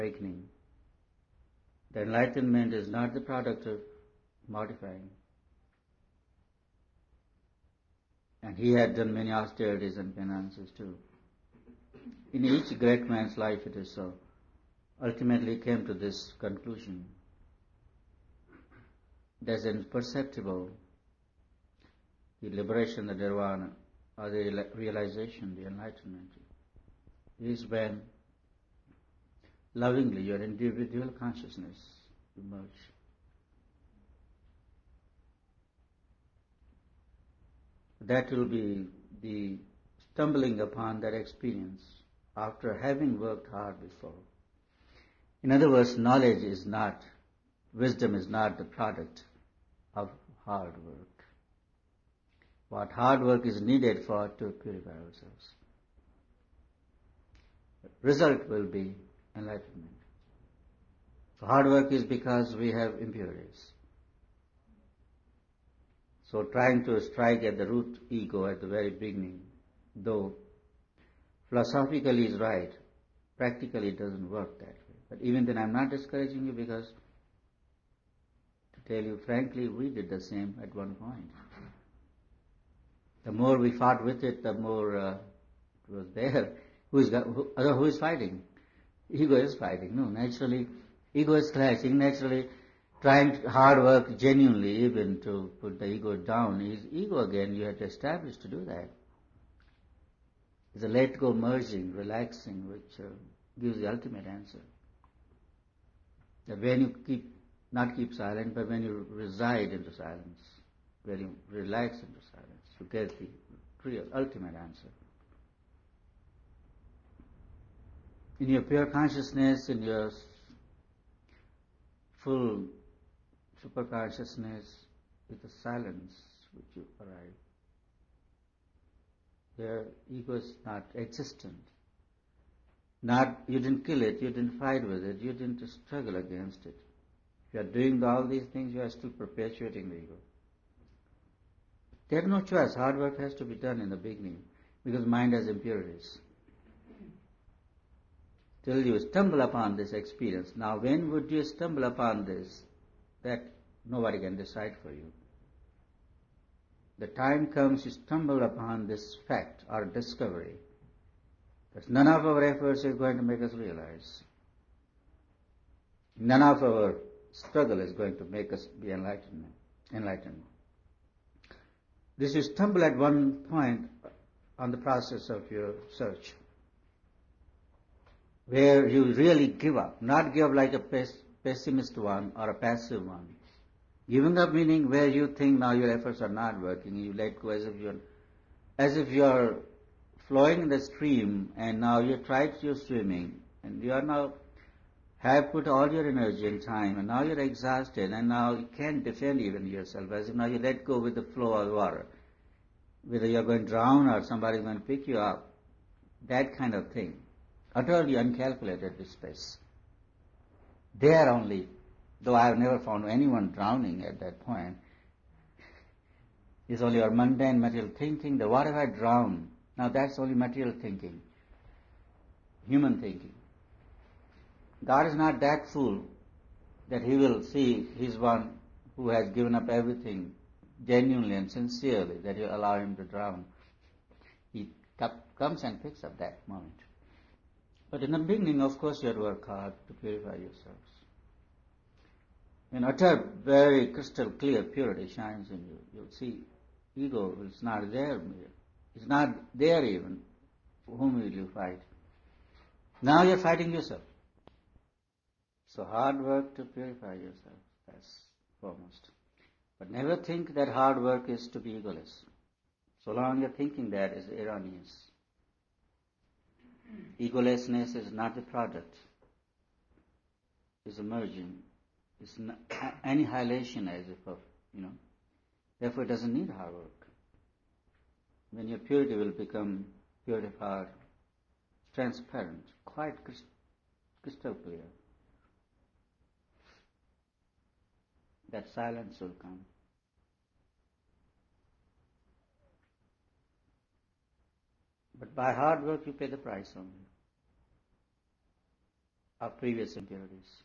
awakening. The enlightenment is not the product of modifying. And he had done many austerities and penances too. In each great man's life it is so. Ultimately he came to this conclusion. There's imperceptible, the liberation, the nirvana, or the realization, the enlightenment, is when lovingly your individual consciousness emerge. That will be the stumbling upon that experience after having worked hard before. In other words, knowledge is not, wisdom is not the product of hard work. What hard work is needed for to purify ourselves. Result will be enlightenment. So hard work is because we have impurities. So trying to strike at the root ego at the very beginning, though philosophically is right, practically it doesn't work that way. But even then I'm not discouraging you because, to tell you frankly, we did the same at one point. The more we fought with it, the more it was there. Who is fighting? Ego is fighting. No, naturally, ego is clashing. Naturally, trying hard work genuinely even to put the ego down is ego again. You have to establish to do that. It's a let go merging, relaxing, which gives the ultimate answer. That when you not keep silent, but when you reside into silence, when you relax into silence, you get the real ultimate answer. In your pure consciousness, in your full super consciousness, with the silence which you arrive. Your ego is not existent. You didn't kill it, you didn't fight with it, you didn't struggle against it. If you are doing all these things, you are still perpetuating the ego. There's no choice. Hard work has to be done in the beginning because mind has impurities. Till you stumble upon this experience. Now, when would you stumble upon this? That nobody can decide for you. The time comes you stumble upon this fact or discovery that none of our efforts is going to make us realize. None of our struggle is going to make us be enlightened. This you stumble at one point on the process of your search, where you really give up, not give up like a pessimist one or a passive one. Giving up meaning where you think now your efforts are not working, you let go as if you are flowing in the stream and now you tried your swimming and you are now have put all your energy and time and now you're exhausted and now you can't defend even yourself, as if now you let go with the flow of water. Whether you're going to drown or somebody's going to pick you up, that kind of thing. Utterly uncalculated distress. There only, though I have never found anyone drowning at that point, is only your mundane material thinking that what if I drown? Now that's only material thinking, human thinking. God is not that fool that he will see he's one who has given up everything genuinely and sincerely, that you allow him to drown. He comes and picks up that moment. But in the beginning, of course, you have to work hard to purify yourselves. When utter, very crystal clear purity shines in you, you'll see ego is not there. It's not there even. Whom will you fight? Now you're fighting yourself. So hard work to purify yourself, that's foremost. But never think that hard work is to be egoless. So long you're thinking that is erroneous. Egolessness is not the product. It's emerging. It's annihilation as if of, Therefore it doesn't need hard work. When your purity will become purity of heart, transparent, quite crystal clear, that silence will come. But by hard work you pay the price only. of previous impurities.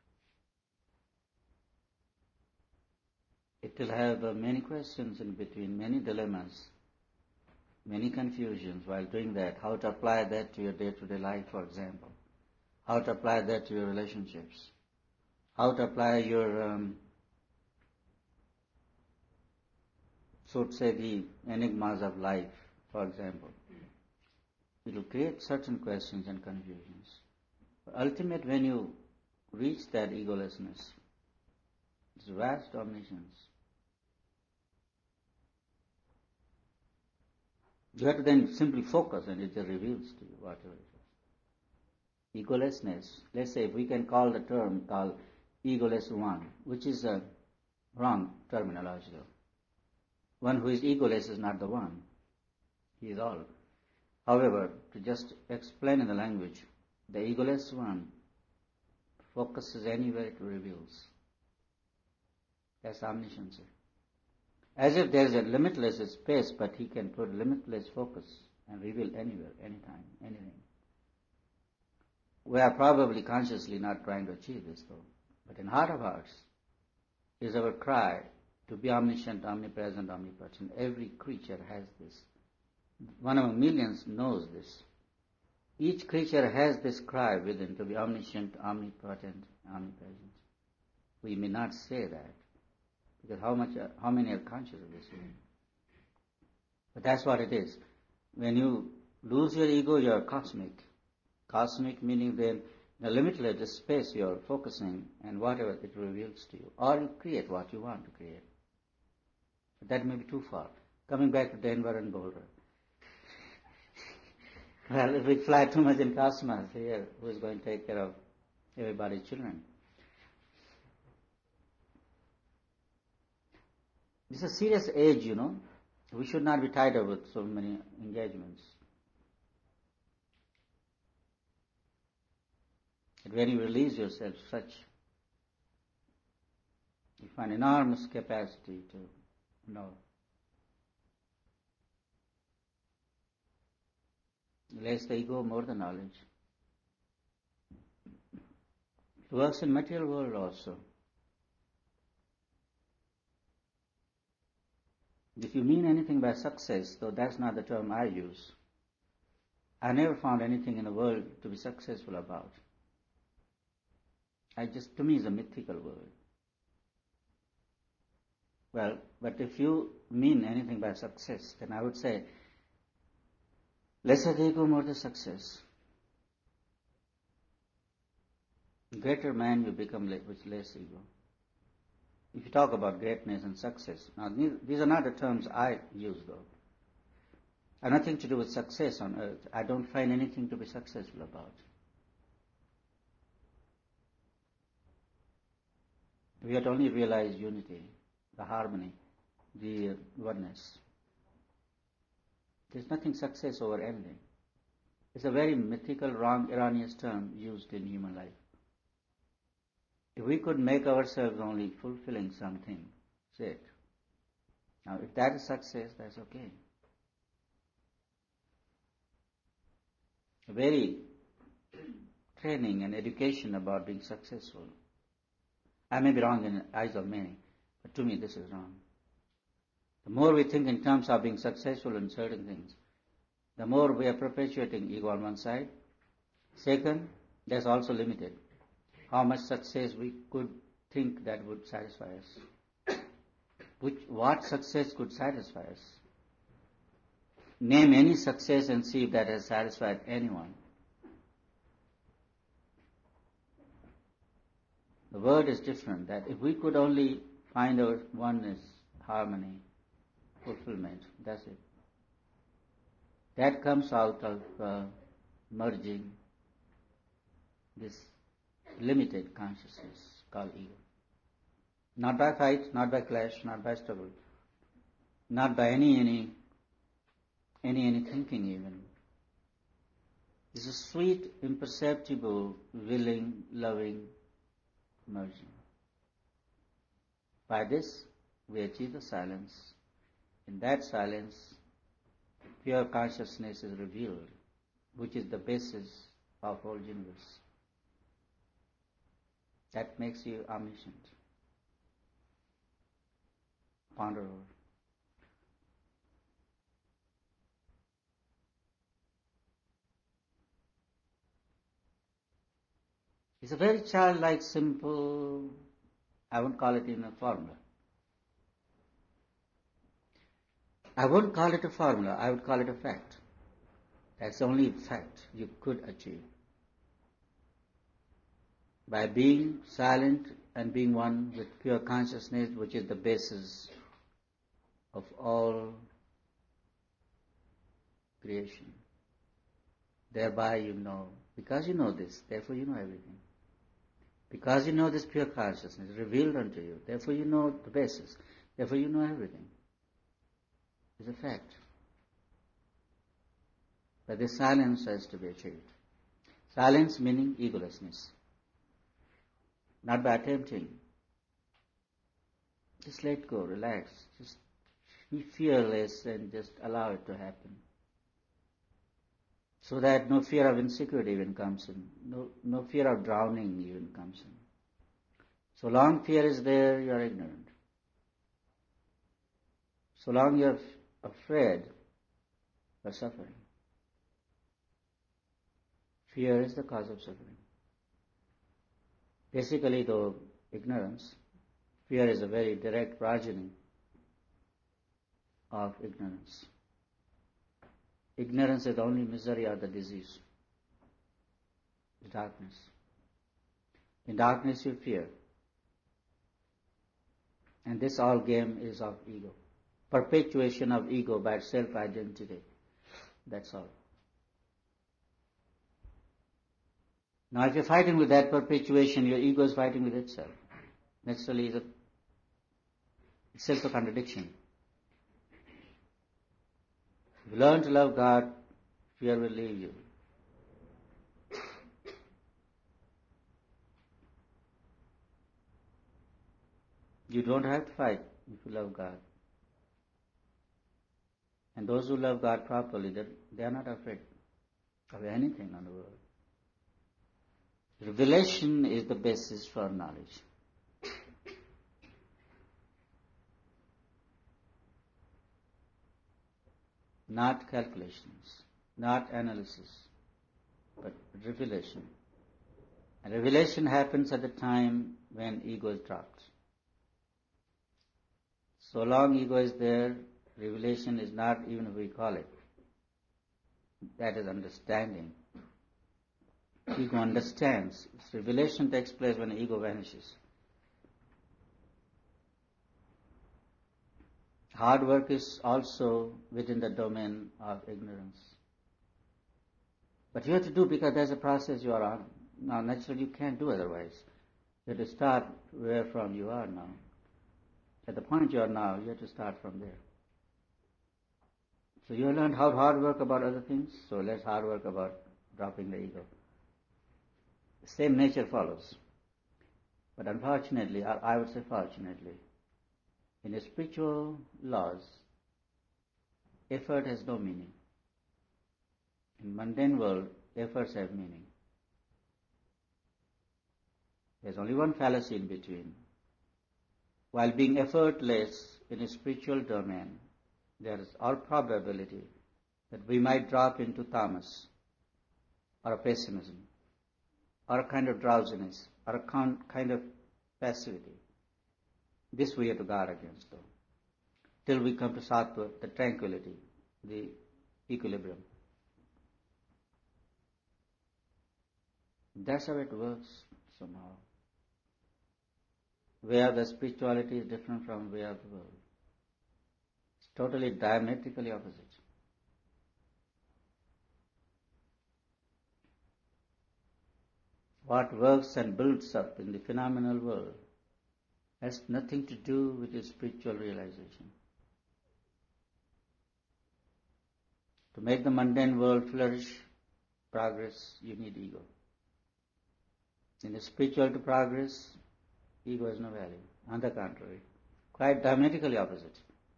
It will have many questions in between, many dilemmas, many confusions while doing that. How to apply that to your day-to-day life, for example. How to apply that to your relationships. How to apply your, so to say, the enigmas of life, for example. It will create certain questions and confusions. Ultimate, when you reach that egolessness, it's vast omniscience. You have to then simply focus and it just reveals to you whatever it is. Egolessness, let's say if we can call the term called egoless one, which is a wrong terminology though. One who is egoless is not the one. He is all. However, to just explain in the language, the egoless one focuses anywhere it reveals. That's omniscience. As if there is a limitless space, but he can put limitless focus and reveal anywhere, anytime, anything. We are probably consciously not trying to achieve this though. But in heart of hearts is our cry to be omniscient, omnipresent, omnipotent. Every creature has this. One among millions knows this. Each creature has this cry within to be omniscient, omnipotent, omnipresent. We may not say that. Because how many are conscious of this? But that's what it is. When you lose your ego, you are cosmic. Cosmic meaning then the limitless space you are focusing and whatever it reveals to you. Or you create what you want to create. But that may be too far. Coming back to Denver and Boulder. Well, if we fly too much in cosmos here, who is going to take care of everybody's children? This is a serious age, you know. We should not be tied up with so many engagements. And when you release yourself such, you find enormous capacity to know. Less the ego, more the knowledge. It works in material world also. If you mean anything by success, though that's not the term I use, I never found anything in the world to be successful about. To me, it's a mythical world. Well, but if you mean anything by success, then I would say, lesser the ego, more the success. Greater man you become with less ego. If you talk about greatness and success, now these are not the terms I use though. I have nothing to do with success on earth. I don't find anything to be successful about. We have to only realize unity, the harmony, the oneness. There's nothing success over anything. It's a very mythical, wrong, erroneous term used in human life. If we could make ourselves only fulfilling something, that's it. Now, if that is success, that's okay. A very training and education about being successful. I may be wrong in the eyes of many, but to me this is wrong. The more we think in terms of being successful in certain things, the more we are perpetuating ego on one side. Second, that's also limited. How much success we could think that would satisfy us. What success could satisfy us? Name any success and see if that has satisfied anyone. The word is different, that if we could only find our oneness, harmony, fulfillment, that's it. That comes out of merging this limited consciousness called ego. Not by fight, not by clash, not by struggle, not by any thinking even. It's a sweet, imperceptible, willing, loving merging. By this, we achieve the silence. In that silence, pure consciousness is revealed, which is the basis of whole universe. That makes you omniscient. Ponder over. It's a very childlike, simple, I won't call it in a formula. I won't call it a formula, I would call it a fact. That's the only fact you could achieve. By being silent and being one with pure consciousness, which is the basis of all creation. Thereby you know, because you know this, therefore you know everything. Because you know this pure consciousness revealed unto you, therefore you know the basis, therefore you know everything. It's a fact. But this silence has to be achieved. Silence meaning egolessness. Not by attempting. Just let go, relax. Just be fearless and just allow it to happen. So that no fear of insecurity even comes in. No fear of drowning even comes in. So long fear is there, you are ignorant. So long you are afraid, you are suffering. Fear is the cause of suffering. Basically, though ignorance, fear is a very direct progeny of ignorance. Ignorance is the only misery or the disease. The darkness. In darkness you fear. And this all game is of ego. Perpetuation of ego by self-identity. That's all. Now if you're fighting with that perpetuation, your ego is fighting with itself. Naturally, it's itself a contradiction. If you learn to love God, fear will leave you. You don't have to fight if you love God. And those who love God properly, they are not afraid of anything in the world. Revelation is the basis for knowledge. Not calculations, not analysis, but revelation. And revelation happens at the time when ego is dropped. So long ego is there, revelation is not even we call it. That is understanding. Ego understands. Revelation takes place when ego vanishes. Hard work is also within the domain of ignorance. But you have to do because there's a process you are on. Now naturally you can't do otherwise. You have to start where from you are now. At the point you are now, you have to start from there. So you have learned how hard work about other things, so let's hard work about dropping the ego. The same nature follows. But unfortunately, I would say fortunately, in the spiritual laws, effort has no meaning. In mundane world, efforts have meaning. There's only one fallacy in between. While being effortless in a spiritual domain, there is all probability that we might drop into tamas, or a pessimism, or a kind of drowsiness, or a kind of passivity. This we have to guard against, though, till we come to sattva, the tranquility, the equilibrium. That's how it works somehow. Way of the spirituality is different from way of the world. It's totally diametrically opposite. What works and builds up in the phenomenal world has nothing to do with its spiritual realization. To make the mundane world flourish, progress, you need ego. In the spiritual to progress, ego has no value. On the contrary, quite diametrically opposite.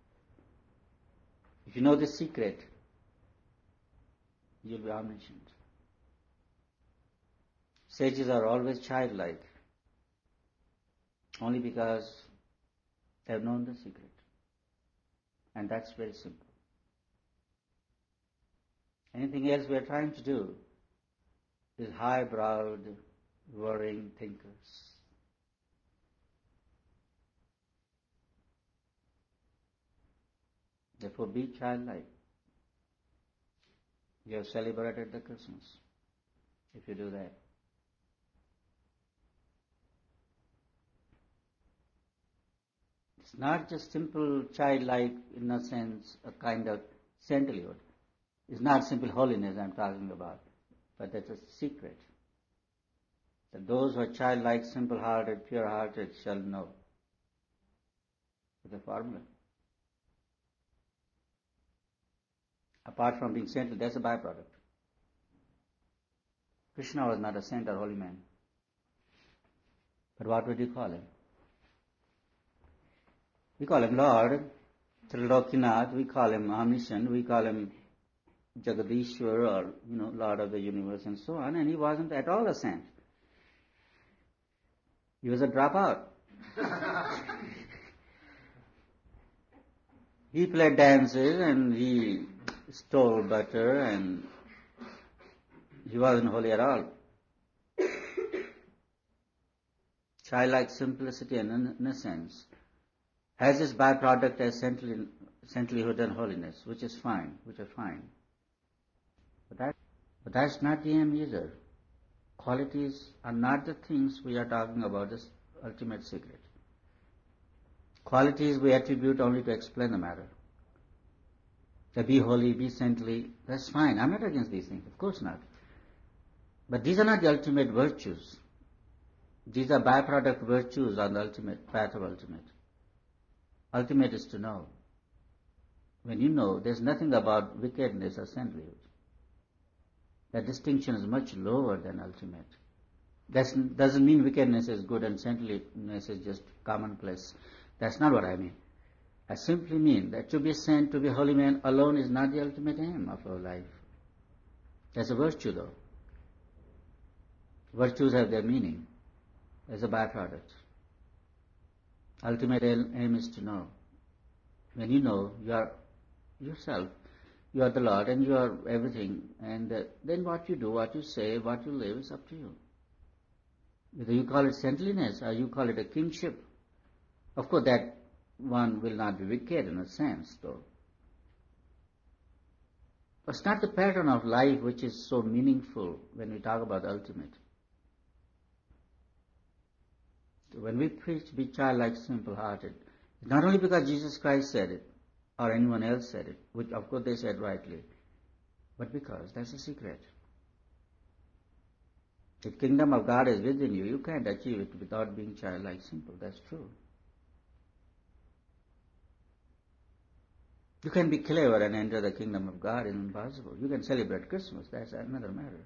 If you know the secret, you'll be omniscient. Sages are always childlike. only because they have known the secret. And that's very simple. Anything else we are trying to do is high-browed, worrying thinkers. Therefore, be childlike. You have celebrated the Christmas if you do that. It's not just simple childlike innocence, a kind of saintlyhood. It's not simple holiness I'm talking about, but that's a secret. That those who are childlike, simple-hearted, pure-hearted shall know. It's a formula. Apart from being saintly, that's a byproduct. Krishna was not a saint or holy man. But what would you call him? We call him Lord, Trilokinath, we call him omniscient, we call him Jagadishwar or, Lord of the universe and so on, and he wasn't at all a saint. He was a dropout. He played dances and he stole butter and he wasn't holy at all. Childlike simplicity and innocence has its byproduct as saintlyhood and holiness, which are fine. But that's not the aim either. Qualities are not the things we are talking about, this ultimate secret. Qualities we attribute only to explain the matter. To be holy, be saintly, that's fine. I'm not against these things, of course not. But these are not the ultimate virtues. These are byproduct virtues on the ultimate path of ultimate. Ultimate is to know. When you know, there's nothing about wickedness or saintlyhood. That distinction is much lower than ultimate. That doesn't mean wickedness is good and saintliness is just commonplace. That's not what I mean. I simply mean that to be a saint, to be a holy man alone is not the ultimate aim of our life. That's a virtue though. Virtues have their meaning as a byproduct. Ultimate aim is to know. When you know, you are yourself. You are the Lord and you are everything. And then what you do, what you say, what you live is up to you. Whether you call it saintliness or you call it a kingship. Of course, that one will not be wicked in a sense, though. But it's not the pattern of life which is so meaningful when we talk about the ultimate. When we preach, be childlike, simple-hearted, it's not only because Jesus Christ said it, or anyone else said it, which of course they said rightly, but because that's a secret. The kingdom of God is within you. You can't achieve it without being childlike, simple. That's true. You can be clever and enter the kingdom of God. It's impossible. You can celebrate Christmas. That's another matter.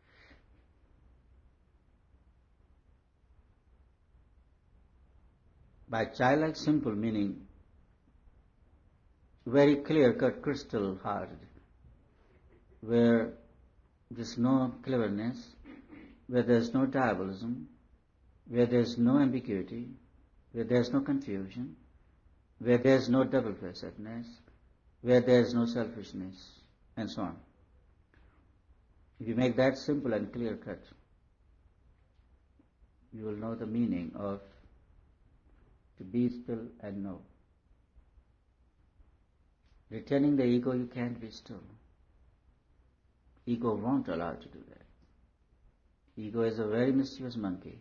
By childlike, simple meaning very clear-cut, crystal-hearted, where there's no cleverness, where there's no diabolism, where there's no ambiguity, where there's no confusion, where there's no double-facedness, where there's no selfishness, and so on. If you make that simple and clear-cut, you will know the meaning of to be still and know. Retaining the ego, you can't be still. Ego won't allow you to do that. Ego is a very mischievous monkey.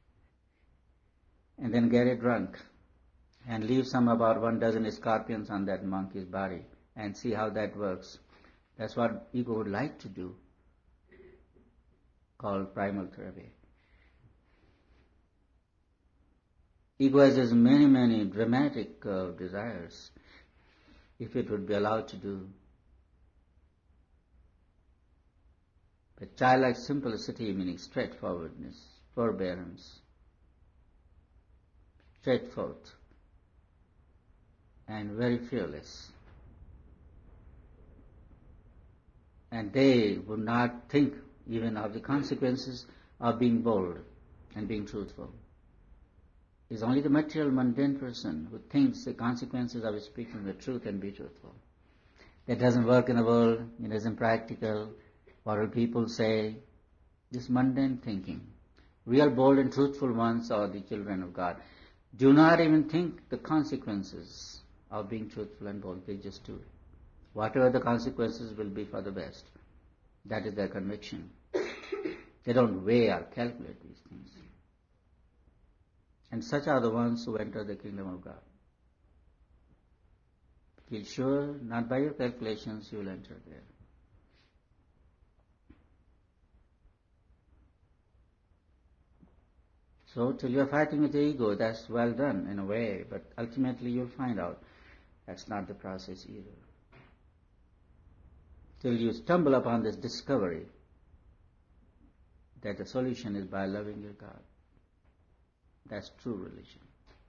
And then get it drunk and leave some about 12 scorpions on that monkey's body and see how that works. That's what ego would like to do, called primal therapy. Ego has many, many dramatic desires, if it would be allowed to do. But childlike simplicity meaning straightforwardness, forbearance, straightforward, and very fearless. And they would not think even of the consequences of being bold and being truthful. is only the material, mundane person who thinks the consequences of speaking the truth and be truthful. That doesn't work in the world, it isn't practical. What will people say? This mundane thinking. Real bold and truthful ones are the children of God. Do not even think the consequences of being truthful and bold. They just do it. Whatever the consequences will be for the best. That is their conviction. They don't weigh or calculate these things. And such are the ones who enter the kingdom of God. Feel sure, not by your calculations, you will enter there. So, till you are fighting with the ego, that's well done in a way, but ultimately you'll find out that's not the process either. Till you stumble upon this discovery that the solution is by loving your God. That's true religion.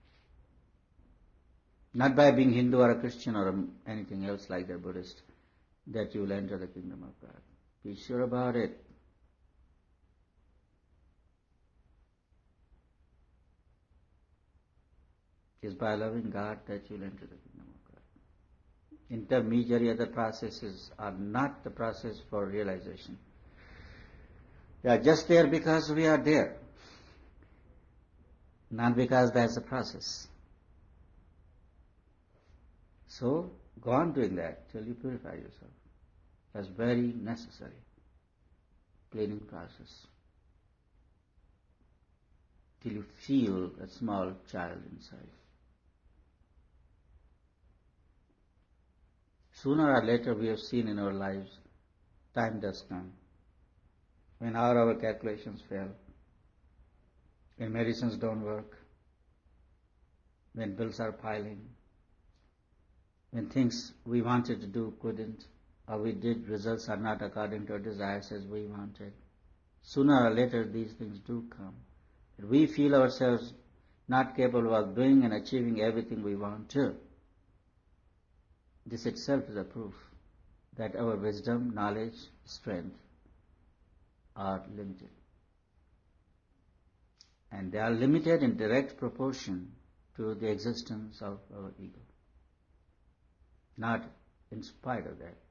Not by being Hindu or a Christian or anything else like the Buddhist, that you will enter the kingdom of God. Be sure about it. It is by loving God that you will enter the kingdom of God. Intermediary other processes are not the process for realization. They are just there because we are there, not because that's the process. So, go on doing that till you purify yourself. That's very necessary. Cleaning process. Till you feel a small child inside. Sooner or later we have seen in our lives, time does come. When our calculations fail, when medicines don't work, when bills are piling, when things we wanted to do couldn't, or we did, results are not according to our desires as we wanted. Sooner or later these things do come. We feel ourselves not capable of doing and achieving everything we want to. This itself is a proof that our wisdom, knowledge, strength are limited. And they are limited in direct proportion to the existence of our ego. Not in spite of that.